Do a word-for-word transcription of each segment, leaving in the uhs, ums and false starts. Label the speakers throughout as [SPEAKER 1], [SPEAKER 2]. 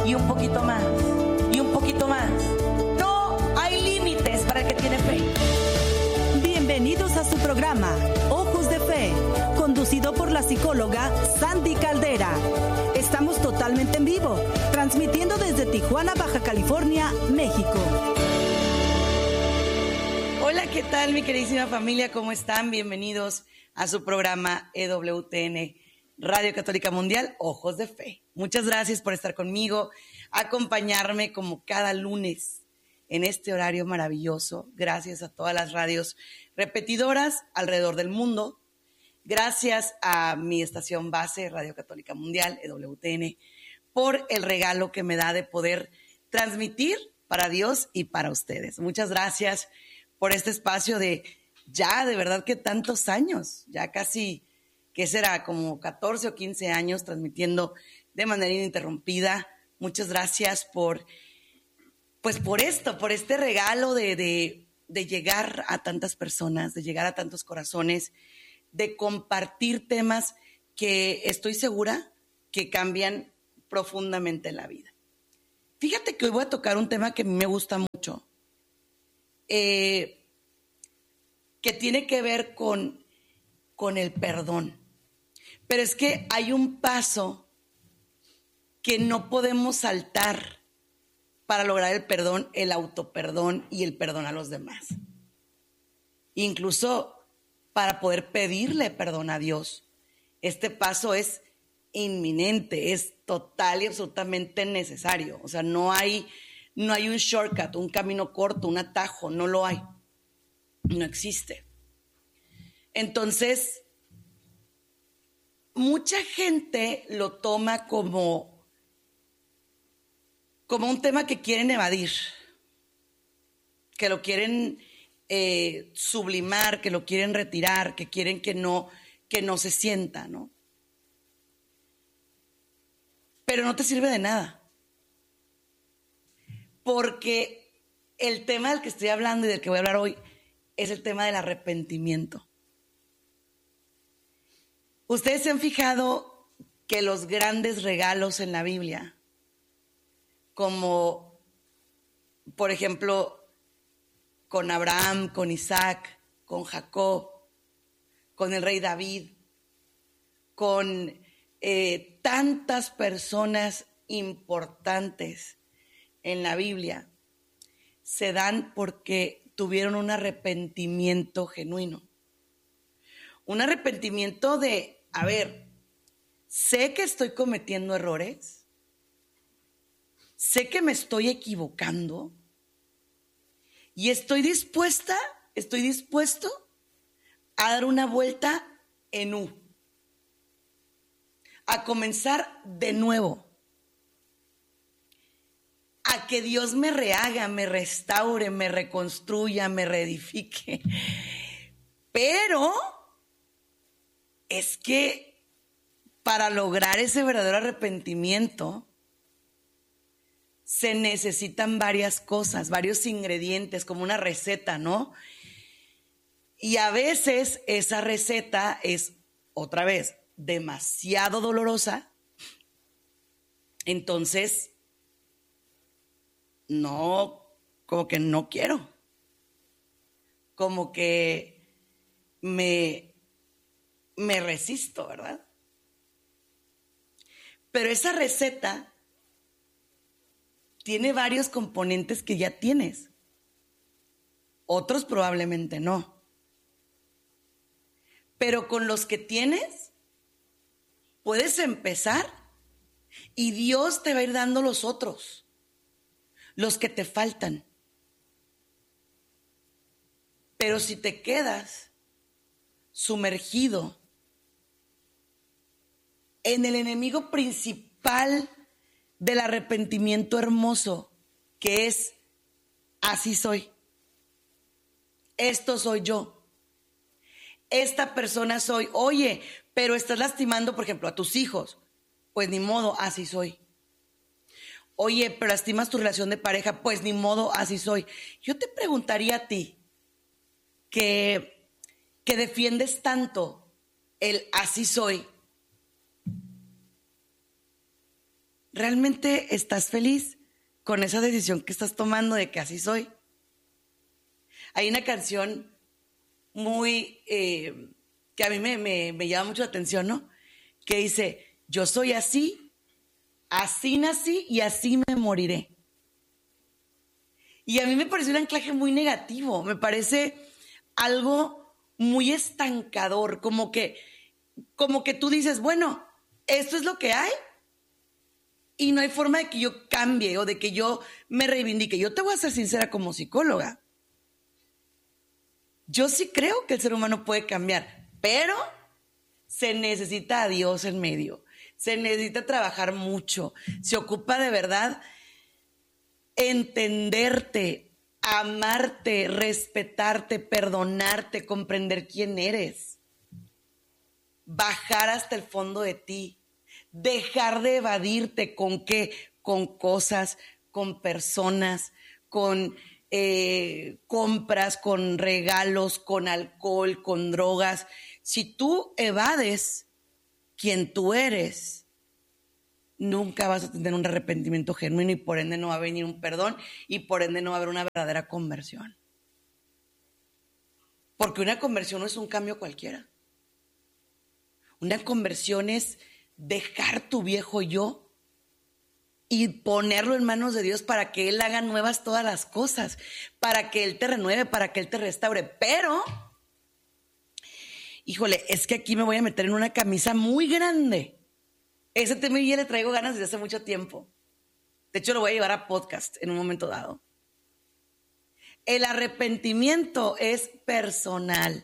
[SPEAKER 1] y un poquito más, y un poquito más. No hay límites para el que tiene fe.
[SPEAKER 2] Bienvenidos a su programa Ojos de Fe, conducido por la psicóloga Sandy Caldera. Estamos totalmente en vivo, transmitiendo desde Tijuana, Baja California, México.
[SPEAKER 1] Hola, ¿qué tal, mi queridísima familia? ¿Cómo están? Bienvenidos a su programa E W T N, Radio Católica Mundial, Ojos de Fe. Muchas gracias por estar conmigo, acompañarme como cada lunes en este horario maravilloso. Gracias a todas las radios repetidoras alrededor del mundo. Gracias a mi estación base, Radio Católica Mundial, E W T N, por el regalo que me da de poder transmitir para Dios y para ustedes. Muchas gracias por este espacio de ya, de verdad que tantos años, ya casi, ¿qué será? Como catorce o quince años transmitiendo de manera ininterrumpida. Muchas gracias por, pues por esto, por este regalo de, de, de llegar a tantas personas, de llegar a tantos corazones, de compartir temas que estoy segura que cambian profundamente la vida. Fíjate que hoy voy a tocar un tema que a mí me gusta mucho, eh, que tiene que ver con, con el perdón. Pero es que hay un paso que no podemos saltar para lograr el perdón, el autoperdón y el perdón a los demás. Incluso para poder pedirle perdón a Dios. Este paso es inminente, es total y absolutamente necesario. O sea, no hay, no hay un shortcut, un camino corto, un atajo, no lo hay. No existe. Entonces, mucha gente lo toma como, como un tema que quieren evadir, que lo quieren eh, sublimar, que lo quieren retirar, que quieren que no, que no se sienta, ¿no? Pero no te sirve de nada. Porque el tema del que estoy hablando y del que voy a hablar hoy es el tema del arrepentimiento. Ustedes se han fijado que los grandes regalos en la Biblia, como por ejemplo con Abraham, con Isaac, con Jacob, con el rey David, con eh, tantas personas importantes en la Biblia, se dan porque tuvieron un arrepentimiento genuino. Un arrepentimiento de, a ver, sé que estoy cometiendo errores, sé que me estoy equivocando y estoy dispuesta, estoy dispuesto a dar una vuelta en U, a comenzar de nuevo, a que Dios me rehaga, me restaure, me reconstruya, me reedifique. Pero es que para lograr ese verdadero arrepentimiento se necesitan varias cosas, varios ingredientes, como una receta, ¿no? Y a veces esa receta es, otra vez, demasiado dolorosa. Entonces, no, como que no quiero. Como que me, me resisto, ¿verdad? Pero esa receta tiene varios componentes que ya tienes. Otros probablemente no. Pero con los que tienes, puedes empezar y Dios te va a ir dando los otros, los que te faltan. Pero si te quedas sumergido en el enemigo principal del arrepentimiento hermoso, que es así soy, esto soy yo, esta persona soy, oye, pero estás lastimando, por ejemplo, a tus hijos, pues ni modo, así soy. Oye, pero lastimas tu relación de pareja, pues ni modo, así soy. Yo te preguntaría a ti, que, que defiendes tanto el así soy, ¿realmente estás feliz con esa decisión que estás tomando de que así soy? Hay una canción muy, eh, que a mí me, me, me llama mucho la atención, ¿no? Que dice, yo soy así, así nací y así me moriré. Y a mí me parece un anclaje muy negativo, me parece algo muy estancador, como que, como que tú dices, bueno, esto es lo que hay y no hay forma de que yo cambie o de que yo me reivindique. Yo te voy a ser sincera como psicóloga. Yo sí creo que el ser humano puede cambiar, pero se necesita a Dios en medio, se necesita trabajar mucho, se ocupa de verdad entenderte, amarte, respetarte, perdonarte, comprender quién eres, bajar hasta el fondo de ti, dejar de evadirte con qué, con cosas, con personas, con eh, compras, con regalos, con alcohol, con drogas. Si tú evades quién tú eres, nunca vas a tener un arrepentimiento genuino y por ende no va a venir un perdón y por ende no va a haber una verdadera conversión. Porque una conversión no es un cambio cualquiera. Una conversión es dejar tu viejo yo y ponerlo en manos de Dios para que Él haga nuevas todas las cosas, para que Él te renueve, para que Él te restaure. Pero, híjole, es que aquí me voy a meter en una camisa muy grande. Ese tema ya le traigo ganas desde hace mucho tiempo. De hecho, lo voy a llevar a podcast en un momento dado. El arrepentimiento es personal.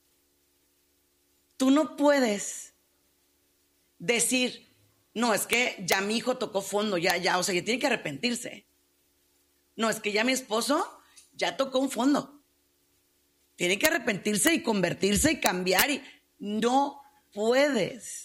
[SPEAKER 1] Tú no puedes decir, no, es que ya mi hijo tocó fondo, ya, ya, o sea, ya tiene que arrepentirse. No, es que ya mi esposo ya tocó un fondo. Tiene que arrepentirse y convertirse y cambiar. Y no puedes.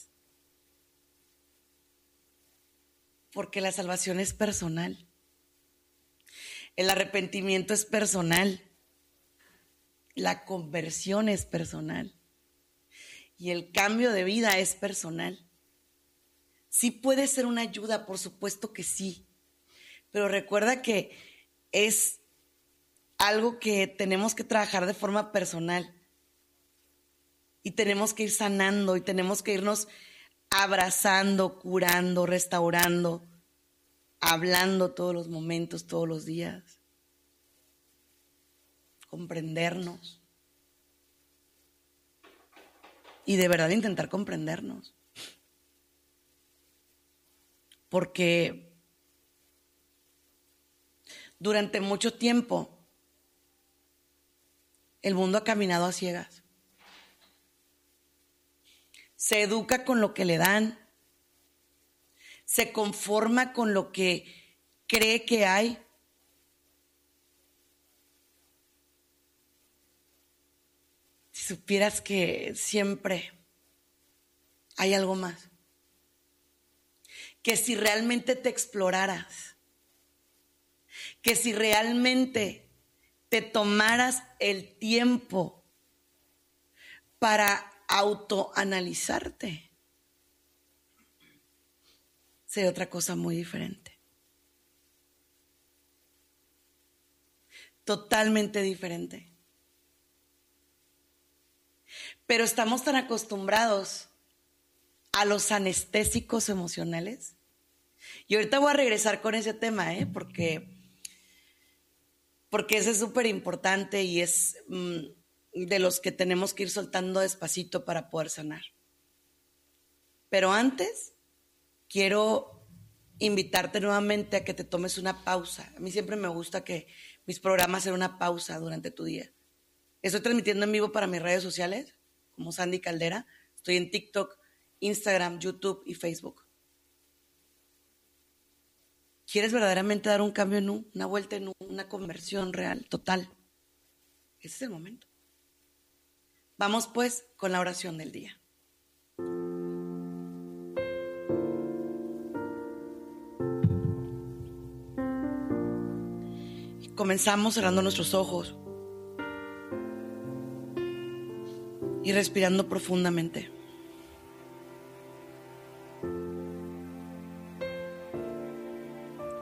[SPEAKER 1] Porque la salvación es personal. El arrepentimiento es personal. La conversión es personal. Y el cambio de vida es personal. Sí puede ser una ayuda, por supuesto que sí. Pero recuerda que es algo que tenemos que trabajar de forma personal. Y tenemos que ir sanando y tenemos que irnos abrazando, curando, restaurando, hablando todos los momentos, todos los días. Comprendernos. Y de verdad intentar comprendernos. Porque durante mucho tiempo el mundo ha caminado a ciegas. Se educa con lo que le dan, se conforma con lo que cree que hay. Si supieras que siempre hay algo más, que si realmente te exploraras, que si realmente te tomaras el tiempo para autoanalizarte, sería otra cosa muy diferente. Totalmente diferente. Pero estamos tan acostumbrados a los anestésicos emocionales. Y ahorita voy a regresar con ese tema, ¿eh? Porque, porque ese es súper importante y es mmm, de los que tenemos que ir soltando despacito para poder sanar. Pero antes, quiero invitarte nuevamente a que te tomes una pausa. A mí siempre me gusta que mis programas sean una pausa durante tu día. Estoy transmitiendo en vivo para mis redes sociales, como Sandy Caldera. Estoy en TikTok, Instagram, YouTube y Facebook. ¿Quieres verdaderamente dar un cambio en un, una vuelta en un, una conversión real, total? Ese es el momento. Vamos pues con la oración del día. Y comenzamos cerrando nuestros ojos y respirando profundamente.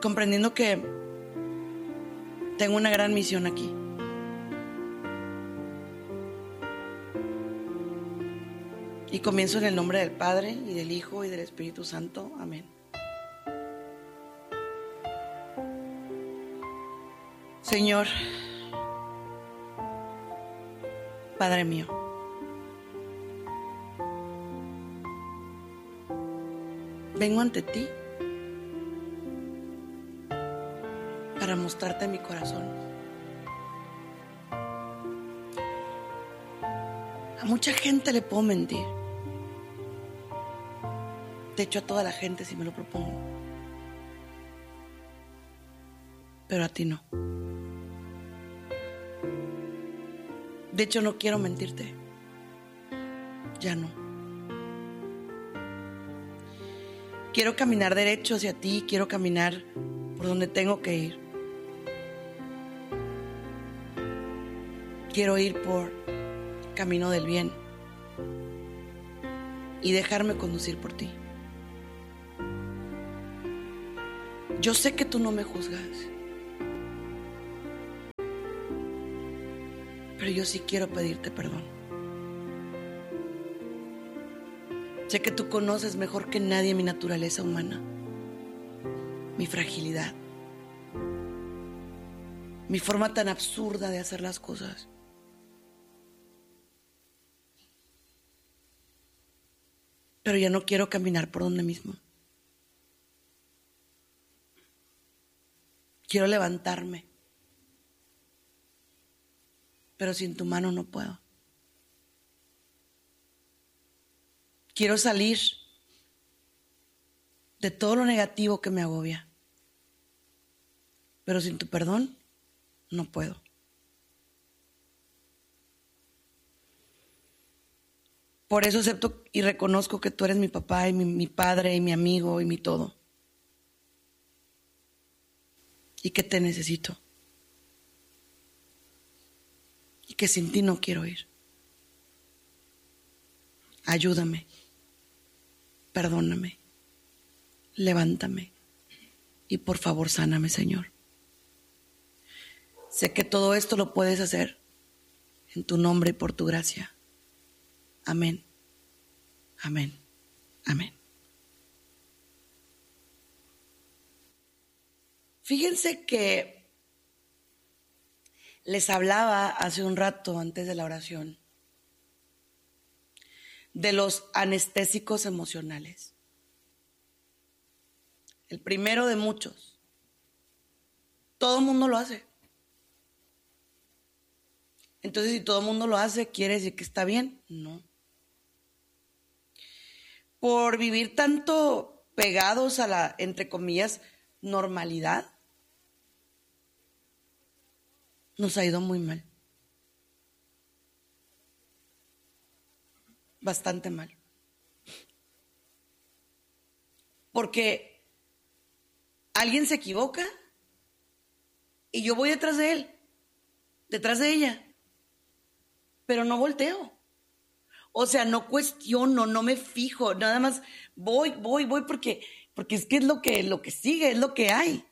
[SPEAKER 1] comprendiendo que tengo una gran misión aquí. Y comienzo en el nombre del Padre, y del Hijo, y del Espíritu Santo. Amén. Señor, Padre mío, vengo ante ti para mostrarte mi corazón. A mucha gente le puedo mentir. De hecho, a toda la gente si me lo propongo. Pero a ti no. De hecho, no quiero mentirte. Ya no. Quiero caminar derecho hacia ti. Quiero caminar por donde tengo que ir. Quiero ir por el camino del bien y dejarme conducir por ti. Yo sé que tú no me juzgas, pero yo sí quiero pedirte perdón. Sé que tú conoces mejor que nadie mi naturaleza humana, mi fragilidad, mi forma tan absurda de hacer las cosas. Pero ya no quiero caminar por donde mismo. Quiero levantarme, pero sin tu mano no puedo. Quiero salir de todo lo negativo que me agobia, pero sin tu perdón no puedo. Por eso acepto y reconozco que tú eres mi papá y mi, mi padre y mi amigo y mi todo. Y que te necesito. Y que sin ti no quiero ir. Ayúdame. Perdóname. Levántame. Y por favor, sáname, Señor. Sé que todo esto lo puedes hacer en tu nombre y por tu gracia. Amén. Amén. Amén. Fíjense que les hablaba hace un rato antes de la oración de los anestésicos emocionales. El primero de muchos. Todo el mundo lo hace. Entonces, si todo el mundo lo hace, ¿quiere decir que está bien? No. Por vivir tanto pegados a la, entre comillas, normalidad, nos ha ido muy mal. Bastante mal. Porque alguien se equivoca y yo voy detrás de él, detrás de ella, pero no volteo. O sea, no cuestiono, no me fijo, nada más voy, voy, voy porque, porque es que es lo que, lo que sigue, es lo que hay.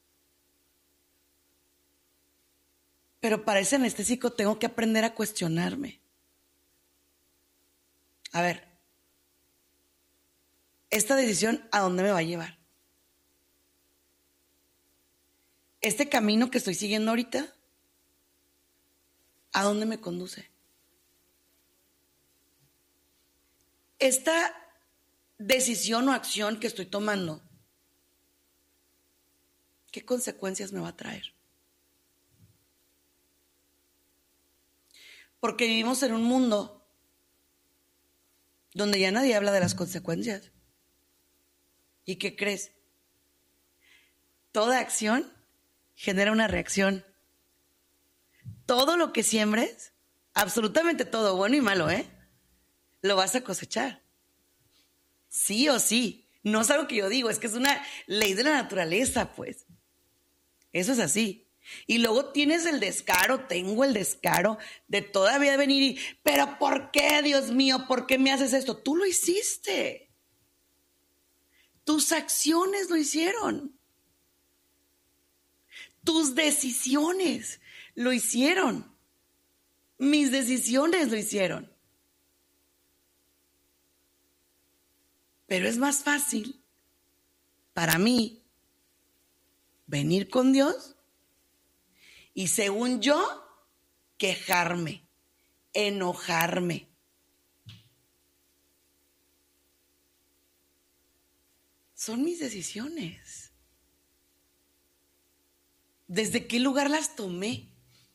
[SPEAKER 1] Pero para ese anestésico tengo que aprender a cuestionarme. A ver, esta decisión, ¿a dónde me va a llevar? Este camino que estoy siguiendo ahorita, ¿a dónde me conduce? Esta decisión o acción que estoy tomando, ¿qué consecuencias me va a traer? Porque vivimos en un mundo donde ya nadie habla de las consecuencias. ¿Y qué crees? Toda acción genera una reacción. Todo lo que siembres, absolutamente todo, bueno y malo, ¿eh? Lo vas a cosechar. Sí o sí. No es algo que yo digo, es que es una ley de la naturaleza, pues. Eso es así. Y luego tienes el descaro, tengo el descaro de todavía venir y, pero ¿por qué, Dios mío? ¿Por qué me haces esto? Tú lo hiciste. Tus acciones lo hicieron. Tus decisiones lo hicieron. Mis decisiones lo hicieron. Pero es más fácil para mí venir con Dios y, según yo, quejarme, enojarme. Son mis decisiones. ¿Desde qué lugar las tomé?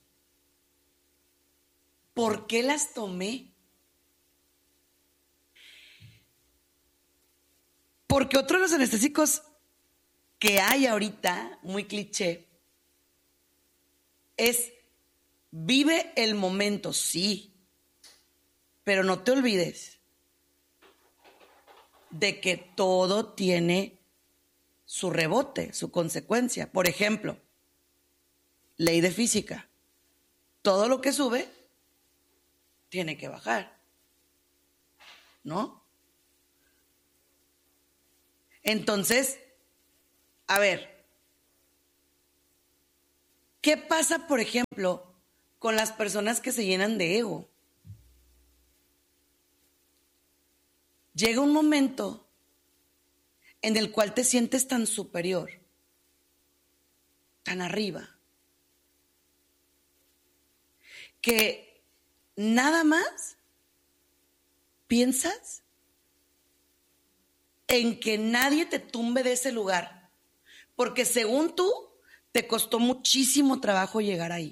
[SPEAKER 1] ¿Por qué las tomé? Porque otro de los anestésicos que hay ahorita, muy cliché, es vive el momento, sí, pero no te olvides de que todo tiene su rebote, su consecuencia. Por ejemplo, ley de física. Todo lo que sube tiene que bajar, ¿no? Entonces, a ver, ¿qué pasa, por ejemplo, con las personas que se llenan de ego? Llega un momento en el cual te sientes tan superior, tan arriba, que nada más piensas en que nadie te tumbe de ese lugar, porque según tú, te costó muchísimo trabajo llegar ahí.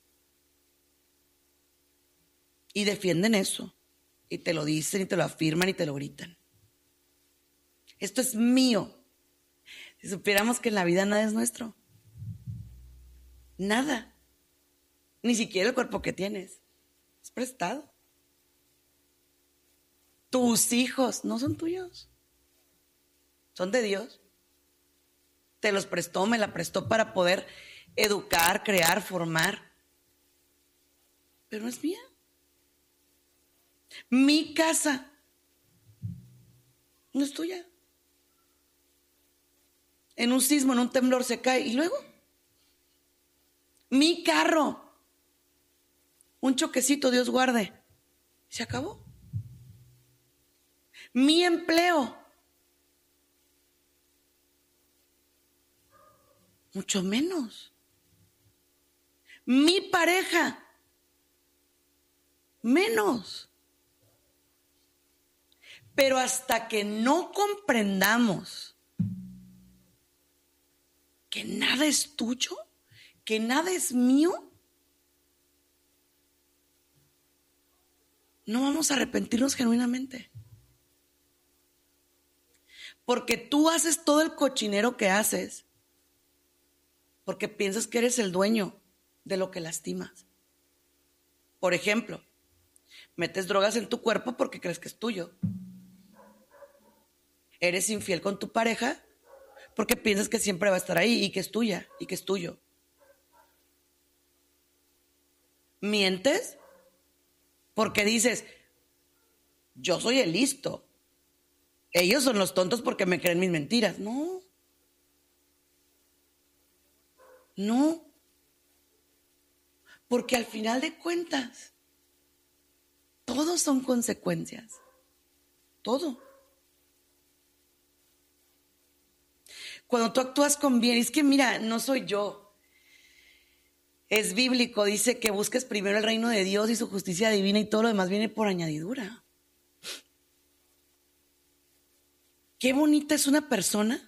[SPEAKER 1] Y defienden eso, y te lo dicen, y te lo afirman, y te lo gritan. Esto es mío. Si supiéramos que en la vida nada es nuestro. Nada. Ni siquiera el cuerpo que tienes. Es prestado. Tus hijos no son tuyos. Son de Dios. Te los prestó, me la prestó para poder educar, crear, formar. Pero no es mía. Mi casa no es tuya. En un sismo, en un temblor se cae. ¿Y luego? Mi carro. Un choquecito, Dios guarde. Se acabó. Mi empleo. Mucho menos. Mi pareja. Menos. Pero hasta que no comprendamos que nada es tuyo, que nada es mío, no vamos a arrepentirnos genuinamente. Porque tú haces todo el cochinero que haces porque piensas que eres el dueño de lo que lastimas. Por ejemplo, metes drogas en tu cuerpo porque crees que es tuyo. Eres infiel con tu pareja porque piensas que siempre va a estar ahí y que es tuya y que es tuyo. Mientes porque dices, yo soy el listo. Ellos son los tontos porque me creen mis mentiras. No. No. Porque al final de cuentas, todos son consecuencias. Todo. Cuando tú actúas con bien, es que mira, no soy yo. Es bíblico, dice que busques primero el reino de Dios y su justicia divina y todo lo demás viene por añadidura. Qué bonita es una persona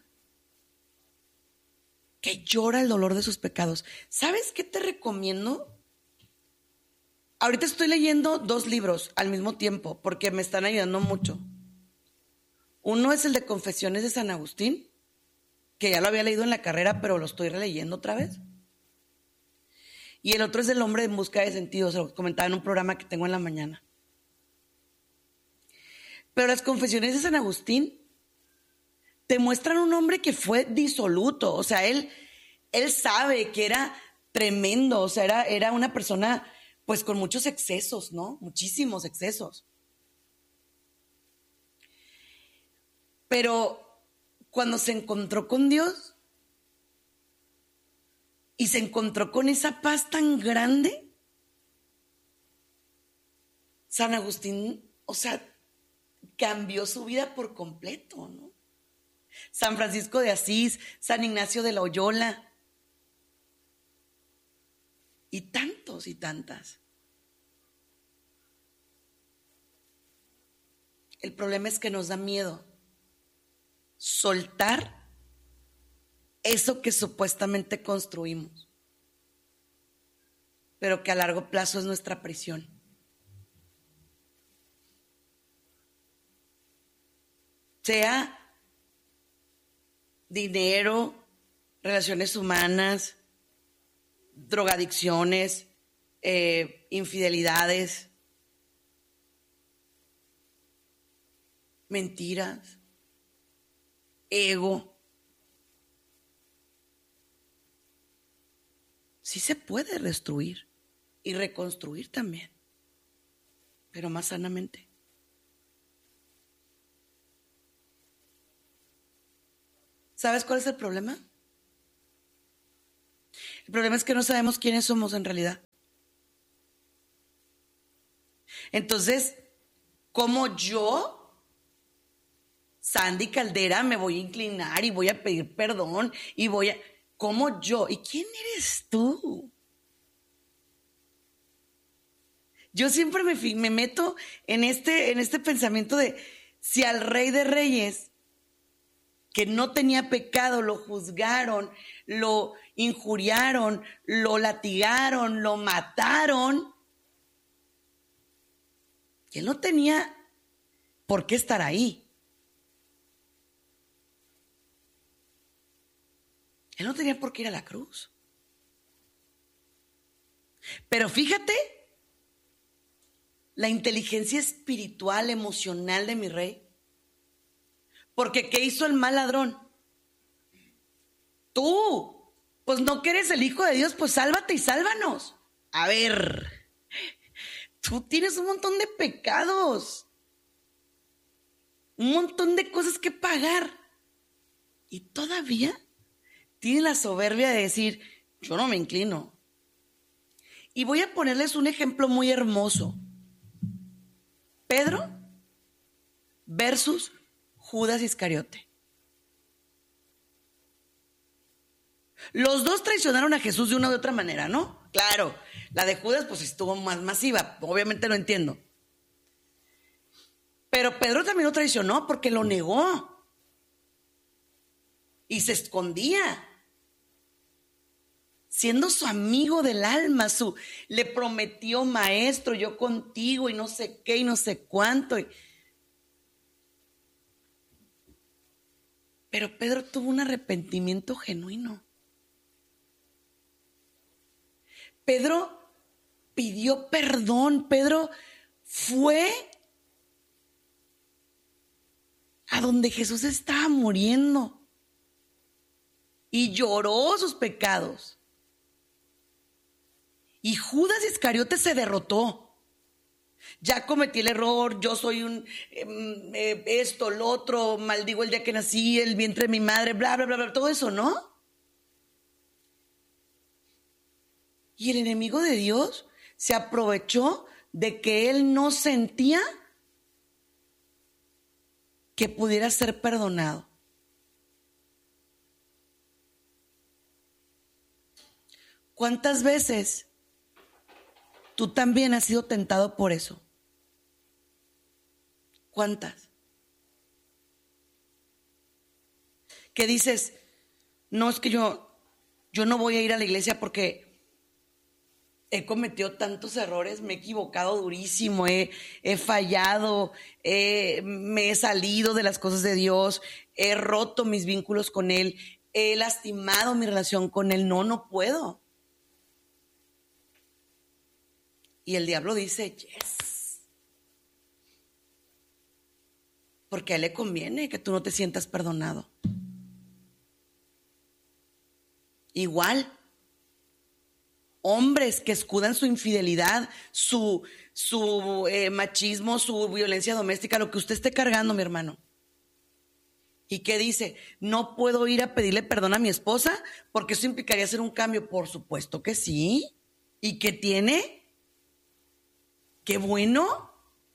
[SPEAKER 1] que llora el dolor de sus pecados. ¿Sabes qué te recomiendo? Ahorita estoy leyendo dos libros al mismo tiempo porque me están ayudando mucho. Uno es el de Confesiones de San Agustín, que ya lo había leído en la carrera, pero lo estoy releyendo otra vez. Y el otro es El hombre en busca de sentido, se lo comentaba en un programa que tengo en la mañana. Pero las Confesiones de San Agustín te muestran un hombre que fue disoluto, o sea, él, él sabe que era tremendo, o sea, era, era una persona pues con muchos excesos, ¿no? Muchísimos excesos. Pero cuando se encontró con Dios, y se encontró con esa paz tan grande. San Agustín, o sea, cambió su vida por completo, ¿no? San Francisco de Asís, San Ignacio de Loyola y tantos y tantas. El problema es que nos da miedo soltar eso que supuestamente construimos, pero que a largo plazo es nuestra prisión. Sea dinero, relaciones humanas, drogadicciones, eh, infidelidades, mentiras, ego. Sí se puede destruir y reconstruir también, pero más sanamente. ¿Sabes cuál es el problema? El problema es que no sabemos quiénes somos en realidad. Entonces, ¿cómo yo, Sandy Caldera, me voy a inclinar y voy a pedir perdón y voy a... ¿Cómo yo? ¿Y quién eres tú? Yo siempre me, me meto en este, en este pensamiento de si al Rey de Reyes, que no tenía pecado, lo juzgaron, lo injuriaron, lo latigaron, lo mataron, y él no tenía por qué estar ahí. Él no tenía por qué ir a la cruz. Pero fíjate la inteligencia espiritual, emocional de mi rey. Porque ¿qué hizo el mal ladrón? Tú, pues no que eres el hijo de Dios, pues sálvate y sálvanos. A ver, tú tienes un montón de pecados, un montón de cosas que pagar, y todavía tienes la soberbia de decir, yo no me inclino. Y voy a ponerles un ejemplo muy hermoso. Pedro versus Judas Iscariote. Los dos traicionaron a Jesús de una u otra manera, ¿no? Claro, la de Judas pues estuvo más masiva, obviamente lo entiendo. Pero Pedro también lo traicionó porque lo negó y se escondía, siendo su amigo del alma, su, le prometió, maestro, yo contigo y no sé qué y no sé cuánto. Y, pero Pedro tuvo un arrepentimiento genuino. Pedro pidió perdón. Pedro fue a donde Jesús estaba muriendo y lloró sus pecados. Y Judas Iscariote se derrotó. Ya cometí el error, yo soy un eh, esto, lo otro, maldigo el día que nací, el vientre de mi madre, bla, bla, bla, bla, todo eso, ¿no? Y el enemigo de Dios se aprovechó de que él no sentía que pudiera ser perdonado. ¿Cuántas veces tú también has sido tentado por eso? ¿Cuántas? Que dices, no, es que yo, yo no voy a ir a la iglesia porque he cometido tantos errores, me he equivocado durísimo, he, he fallado, he, me he salido de las cosas de Dios, he roto mis vínculos con Él, he lastimado mi relación con Él, no, no puedo. Y el diablo dice, yes. Porque a él le conviene que tú no te sientas perdonado. Igual, hombres que escudan su infidelidad, su, su eh, machismo, su violencia doméstica, lo que usted esté cargando, mi hermano. ¿Y qué dice? No puedo ir a pedirle perdón a mi esposa porque eso implicaría hacer un cambio. Por supuesto que sí. ¿Y qué tiene? ¡Qué bueno!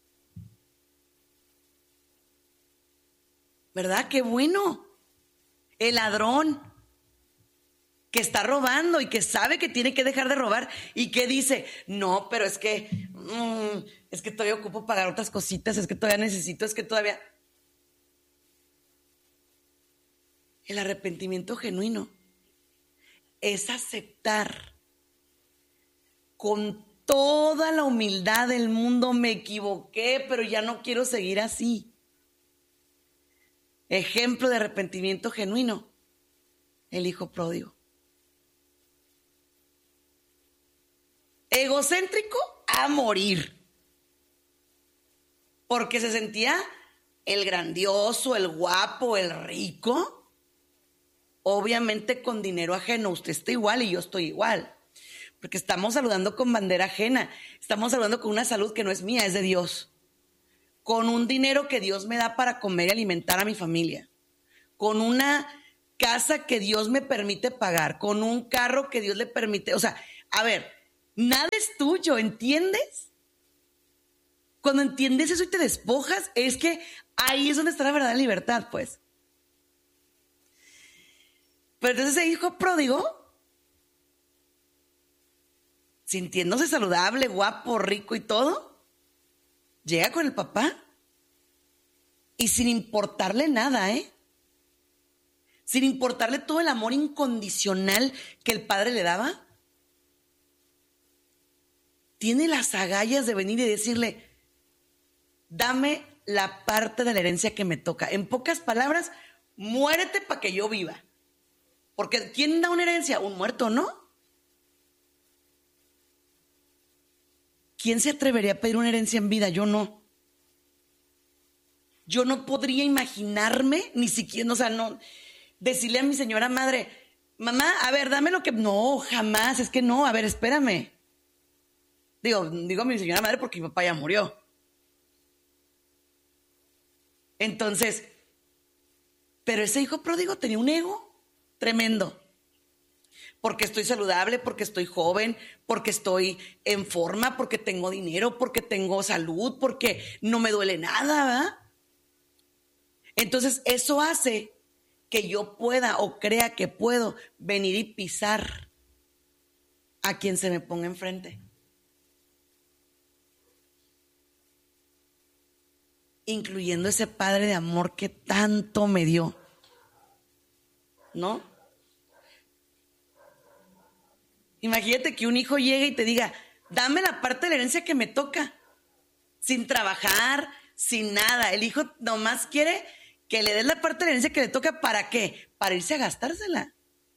[SPEAKER 1] ¿Verdad? ¡Qué bueno! El ladrón que está robando y que sabe que tiene que dejar de robar y que dice, no, pero es que, mmm, es que todavía ocupo pagar otras cositas, es que todavía necesito, es que todavía... El arrepentimiento genuino es aceptar con toda la humildad del mundo, me equivoqué, pero ya no quiero seguir así. Ejemplo de arrepentimiento genuino, el hijo pródigo. Egocéntrico a morir, porque se sentía el grandioso, el guapo, el rico. Obviamente con dinero ajeno, usted está igual y yo estoy igual, porque estamos saludando con bandera ajena, estamos saludando con una salud que no es mía, es de Dios, con un dinero que Dios me da para comer y alimentar a mi familia, con una casa que Dios me permite pagar, con un carro que Dios le permite, o sea, a ver, nada es tuyo, ¿entiendes? Cuando entiendes eso y te despojas, es que ahí es donde está la verdadera libertad, pues. Pero entonces ese hijo pródigo, sintiéndose saludable, guapo, rico y todo, llega con el papá y sin importarle nada, ¿eh? Sin importarle todo el amor incondicional que el padre le daba, tiene las agallas de venir y decirle, dame la parte de la herencia que me toca. En pocas palabras, muérete para que yo viva. Porque ¿quién da una herencia? Un muerto, ¿no? ¿Quién se atrevería a pedir una herencia en vida? Yo no. Yo no podría imaginarme, ni siquiera, o sea, no, decirle a mi señora madre, mamá, a ver, dame lo que... No, jamás, es que no, a ver, espérame. Digo, digo a mi señora madre porque mi papá ya murió. Entonces, pero ese hijo pródigo tenía un ego tremendo. Porque estoy saludable, porque estoy joven, porque estoy en forma, porque tengo dinero, porque tengo salud, porque no me duele nada, ¿verdad? Entonces, eso hace que yo pueda o crea que puedo venir y pisar a quien se me ponga enfrente. Incluyendo ese padre de amor que tanto me dio, ¿no? Imagínate que un hijo llegue y te diga, dame la parte de la herencia que me toca, sin trabajar, sin nada. El hijo nomás quiere que le des la parte de la herencia que le toca, ¿para qué? Para irse a gastársela.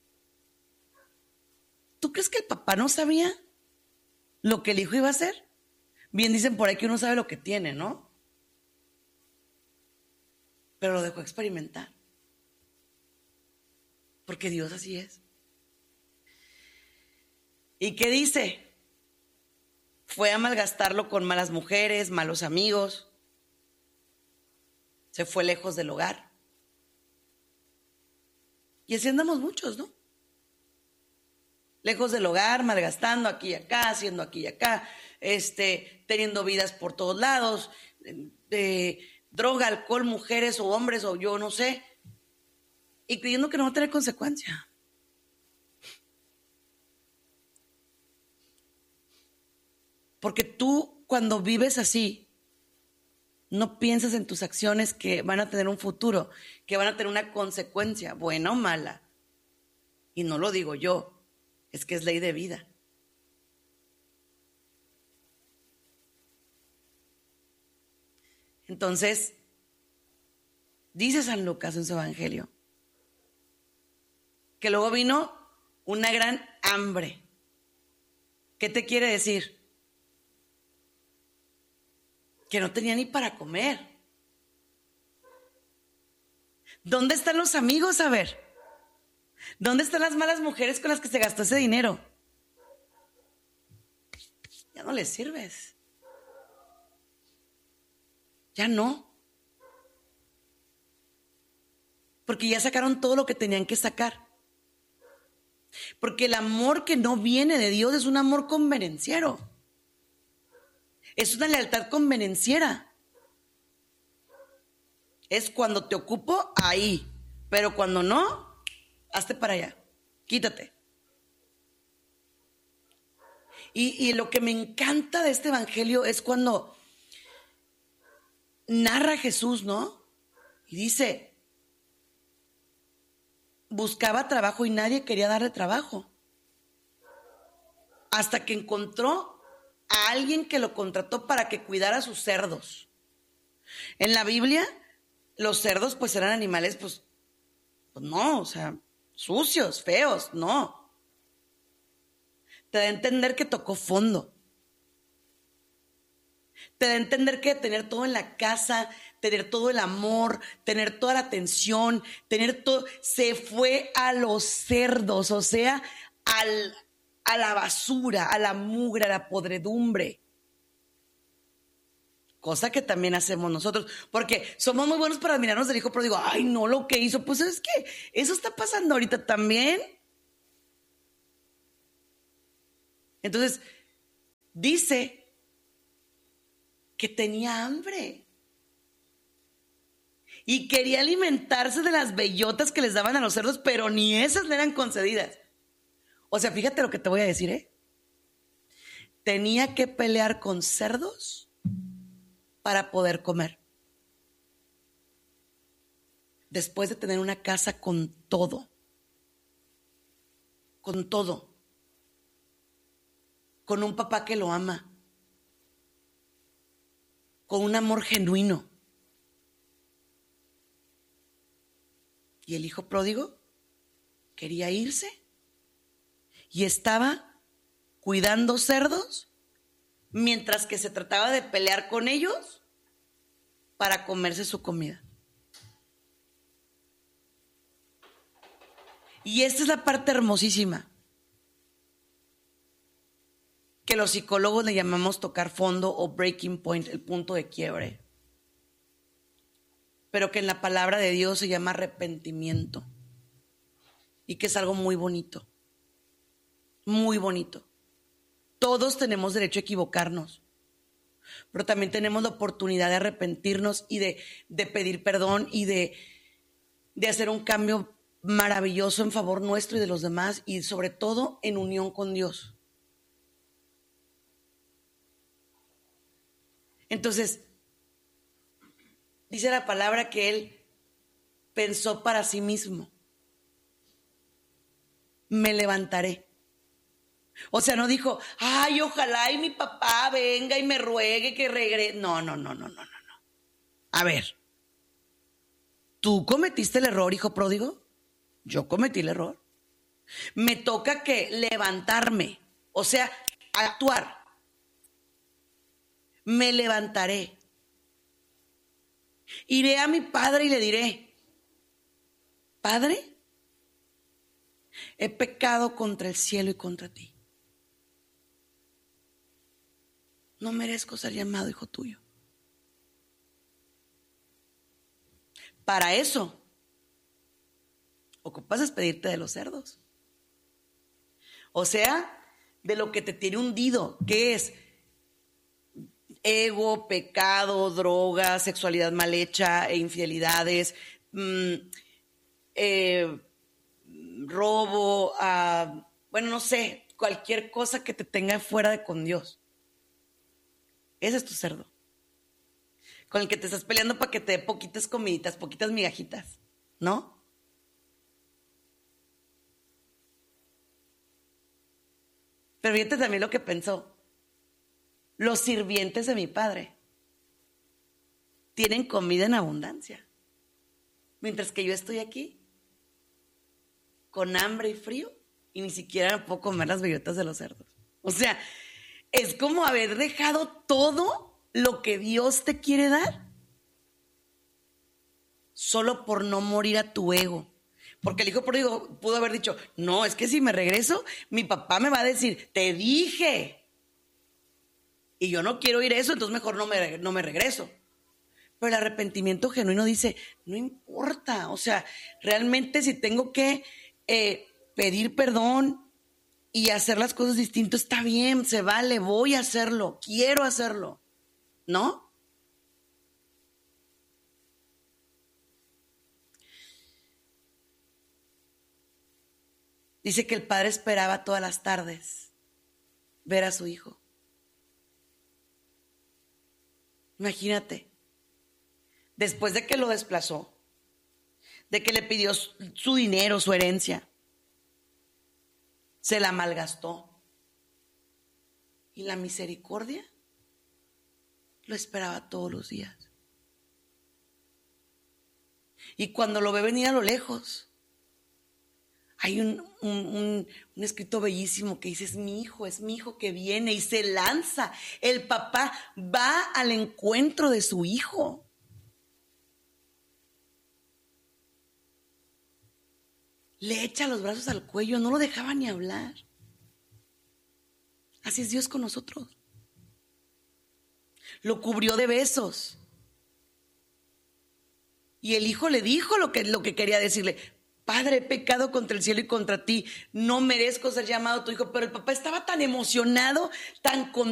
[SPEAKER 1] ¿Tú crees que el papá no sabía lo que el hijo iba a hacer? Bien dicen por ahí que uno sabe lo que tiene, ¿no? Pero lo dejó experimentar. Porque Dios así es. ¿Y qué dice? Fue a malgastarlo con malas mujeres, malos amigos. Se fue lejos del hogar. Y así andamos muchos, ¿no? Lejos del hogar, malgastando aquí y acá, haciendo aquí y acá, este, teniendo vidas por todos lados, de, de droga, alcohol, mujeres o hombres o yo no sé, y creyendo que no va a tener consecuencia. Porque tú, cuando vives así, no piensas en tus acciones que van a tener un futuro, que van a tener una consecuencia, buena o mala. Y no lo digo yo, es que es ley de vida. Entonces, dice San Lucas en su evangelio, que luego vino una gran hambre. ¿Qué te quiere decir? Que no tenía ni para comer. ¿Dónde están los amigos? A ver, ¿dónde están las malas mujeres con las que se gastó ese dinero? Ya no les sirves. Ya no. Porque ya sacaron todo lo que tenían que sacar. Porque el amor que no viene de Dios es un amor convenenciero. Es una lealtad convenenciera. Es cuando te ocupo, ahí. Pero cuando no, hazte para allá. Quítate. Y, y lo que me encanta de este evangelio es cuando narra Jesús, ¿no? Y dice, buscaba trabajo y nadie quería darle trabajo. Hasta que encontró a alguien que lo contrató para que cuidara a sus cerdos. En la Biblia, los cerdos pues eran animales, pues, pues no, o sea, sucios, feos, no. Te da a entender que tocó fondo. Te da a entender que tener todo en la casa, tener todo el amor, tener toda la atención, tener todo, se fue a los cerdos, o sea, al, a la basura, a la mugre, a la podredumbre. Cosa que también hacemos nosotros, porque somos muy buenos para admirarnos del hijo pródigo. Ay, no, lo que hizo, pues es que eso está pasando ahorita también. Entonces, dice que tenía hambre y quería alimentarse de las bellotas que les daban a los cerdos, pero ni esas le eran concedidas. O sea, fíjate lo que te voy a decir, ¿eh? Tenía que pelear con cerdos para poder comer. Después de tener una casa con todo, con todo, con un papá que lo ama, con un amor genuino. Y el hijo pródigo quería irse y estaba cuidando cerdos mientras que se trataba de pelear con ellos para comerse su comida. Y esta es la parte hermosísima, que los psicólogos le llamamos tocar fondo o breaking point, el punto de quiebre. Pero que en la palabra de Dios se llama arrepentimiento. Y que es algo muy bonito. Muy bonito. Todos tenemos derecho a equivocarnos. Pero también tenemos la oportunidad de arrepentirnos y de, de pedir perdón y de, de hacer un cambio maravilloso en favor nuestro y de los demás. Y sobre todo en unión con Dios. Entonces, dice la palabra que él pensó para sí mismo: me levantaré. O sea, no dijo, ay, ojalá y mi papá venga y me ruegue que regrese. No, no, no, no, no, no, no. A ver, ¿tú cometiste el error, hijo pródigo? Yo cometí el error. Me toca que levantarme, o sea, actuar. Me levantaré. Iré a mi padre y le diré: Padre, he pecado contra el cielo y contra ti. No merezco ser llamado hijo tuyo. Para eso, ocupas despedirte de los cerdos. O sea, de lo que te tiene hundido, que es ego, pecado, droga, sexualidad mal hecha, e infidelidades, mmm, eh, robo, uh, bueno, no sé, cualquier cosa que te tenga fuera de con Dios. Ese es tu cerdo, con el que te estás peleando para que te dé poquitas comiditas, poquitas migajitas, ¿no? Pero fíjate también lo que pensó. Los sirvientes de mi padre tienen comida en abundancia, mientras que yo estoy aquí con hambre y frío y ni siquiera me puedo comer las bellotas de los cerdos. O sea, es como haber dejado todo lo que Dios te quiere dar solo por no morir a tu ego. Porque el hijo pródigo pudo haber dicho, no, es que si me regreso, mi papá me va a decir, te dije. Y yo no quiero oír eso, entonces mejor no me, no me regreso. Pero el arrepentimiento genuino dice, no importa, o sea, realmente si tengo que eh, pedir perdón y hacer las cosas distintas, está bien, se vale, voy a hacerlo, quiero hacerlo, ¿no? Dice que el padre esperaba todas las tardes ver a su hijo. Imagínate, después de que lo desplazó, de que le pidió su dinero, su herencia, se la malgastó. Y la misericordia lo esperaba todos los días. Y cuando lo ve venir a lo lejos, hay un, un, un, un escrito bellísimo que dice, es mi hijo, es mi hijo que viene, y se lanza. El papá va al encuentro de su hijo. Le echa los brazos al cuello, no lo dejaba ni hablar. Así es Dios con nosotros. Lo cubrió de besos. Y el hijo le dijo lo que, lo que quería decirle. Padre, he pecado contra el cielo y contra ti, no merezco ser llamado tu hijo. Pero el papá estaba tan emocionado, tan contento,